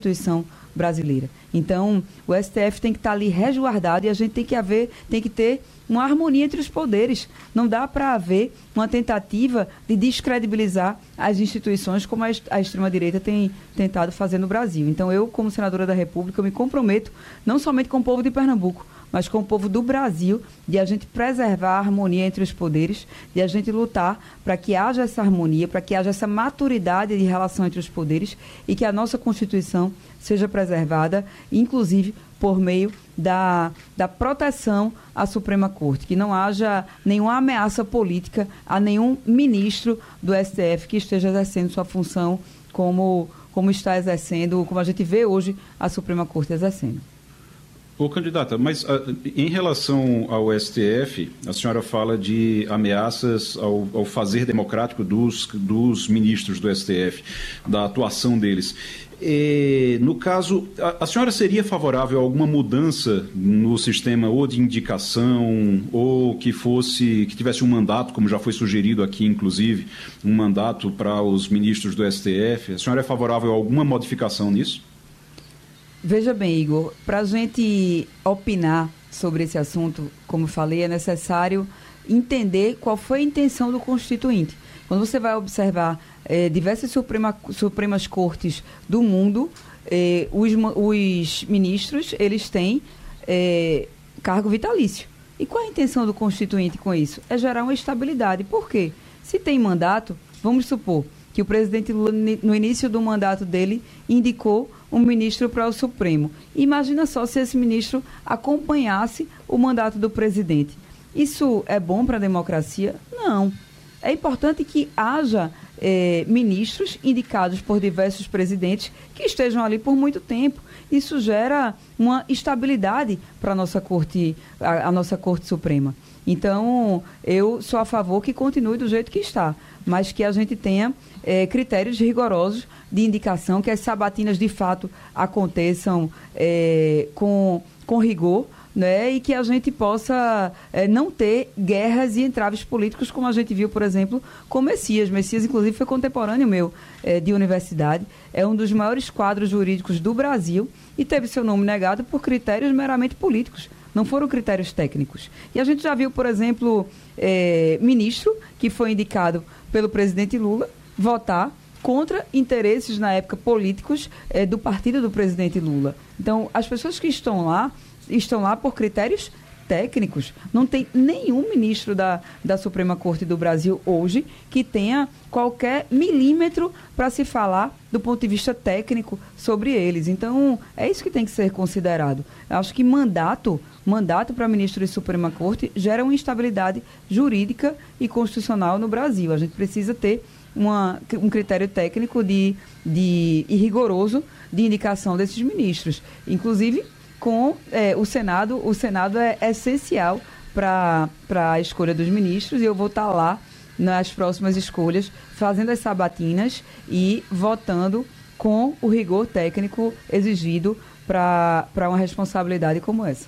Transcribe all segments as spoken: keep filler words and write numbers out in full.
Constituição brasileira. Então, o S T F tem que estar ali resguardado e a gente tem que haver, tem que ter uma harmonia entre os poderes. Não dá para haver uma tentativa de descredibilizar as instituições como a extrema-direita tem tentado fazer no Brasil. Então, eu, como senadora da República, eu me comprometo não somente com o povo de Pernambuco, mas com o povo do Brasil, de a gente preservar a harmonia entre os poderes, de a gente lutar para que haja essa harmonia, para que haja essa maturidade de relação entre os poderes e que a nossa Constituição seja preservada, inclusive por meio da, da proteção à Suprema Corte, que não haja nenhuma ameaça política a nenhum ministro do S T F que esteja exercendo sua função como, como está exercendo, como a gente vê hoje a Suprema Corte exercendo. Ô, candidata, mas uh, em relação ao S T F, a senhora fala de ameaças ao, ao fazer democrático dos, dos ministros do S T F, da atuação deles. E, no caso, a, a senhora seria favorável a alguma mudança no sistema ou de indicação ou que fosse, que tivesse um mandato, como já foi sugerido aqui, inclusive, um mandato para os ministros do S T F? A senhora é favorável a alguma modificação nisso? Veja bem, Igor, para a gente opinar sobre esse assunto, como falei, é necessário entender qual foi a intenção do Constituinte. Quando você vai observar eh, diversas Suprema, Supremas Cortes do mundo, eh, os, os ministros, eles têm eh, cargo vitalício. E qual é a intenção do Constituinte com isso? É gerar uma estabilidade. Por quê? Se tem mandato, vamos supor que o presidente Lula, no início do mandato dele, indicou um ministro para o Supremo. Imagina só se esse ministro acompanhasse o mandato do presidente. Isso é bom para a democracia? Não. É importante que haja eh, ministros indicados por diversos presidentes que estejam ali por muito tempo. Isso gera uma estabilidade para a nossa Corte, a, a nossa Corte Suprema. Então, eu sou a favor que continue do jeito que está, mas que a gente tenha é, critérios rigorosos de indicação, que as sabatinas de fato aconteçam é, com, com rigor, né, e que a gente possa é, não ter guerras e entraves políticos, como a gente viu, por exemplo, com Messias. Messias, inclusive, foi contemporâneo meu é, de universidade, é um dos maiores quadros jurídicos do Brasil e teve seu nome negado por critérios meramente políticos. Não foram critérios técnicos. E a gente já viu, por exemplo, é, ministro que foi indicado pelo presidente Lula votar contra interesses, na época, políticos é, do partido do presidente Lula. Então, as pessoas que estão lá, estão lá por critérios técnicos. Não tem nenhum ministro da, da Suprema Corte do Brasil hoje que tenha qualquer milímetro para se falar do ponto de vista técnico sobre eles. Então, é isso que tem que ser considerado. Eu acho que mandato, mandato para ministro de Suprema Corte gera uma instabilidade jurídica e constitucional no Brasil. A gente precisa ter uma, um critério técnico de, de, e rigoroso de indicação desses ministros. Inclusive, com é, o Senado, o Senado é essencial para a escolha dos ministros e eu vou estar lá nas próximas escolhas, fazendo as sabatinas e votando com o rigor técnico exigido para uma responsabilidade como essa.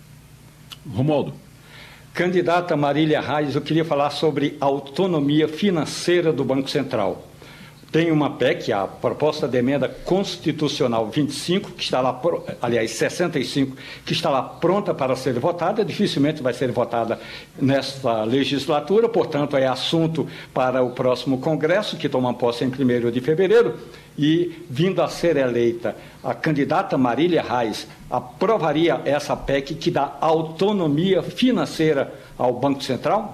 Romualdo. Candidata Marília Reis, eu queria falar sobre a autonomia financeira do Banco Central. Tem uma P E C, a Proposta de Emenda Constitucional vinte e cinco, que está lá, aliás, sessenta e cinco, que está lá pronta para ser votada, dificilmente vai ser votada nesta legislatura, portanto, é assunto para o próximo Congresso, que toma posse em primeiro de fevereiro, e, vindo a ser eleita, a candidata Marília Reis aprovaria essa P E C que dá autonomia financeira ao Banco Central?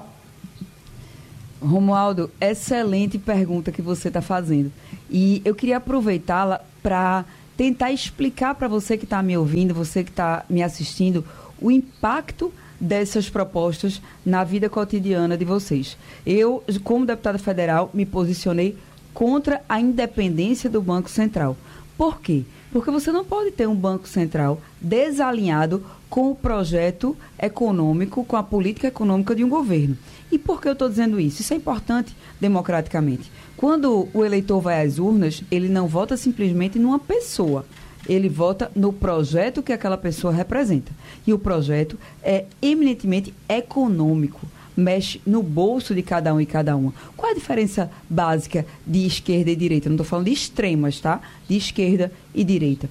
Romualdo, excelente pergunta que você está fazendo. E eu queria aproveitá-la para tentar explicar para você que está me ouvindo, você que está me assistindo, o impacto dessas propostas na vida cotidiana de vocês. Eu, como deputada federal, me posicionei contra a independência do Banco Central. Por quê? Porque você não pode ter um Banco Central desalinhado com o projeto econômico, com a política econômica de um governo. E por que eu estou dizendo isso? Isso é importante democraticamente. Quando o eleitor vai às urnas, ele não vota simplesmente numa pessoa. Ele vota no projeto que aquela pessoa representa. E o projeto é eminentemente econômico. Mexe no bolso de cada um e cada uma. Qual a diferença básica de esquerda e direita? Não estou falando de extremas, tá? De esquerda e direita.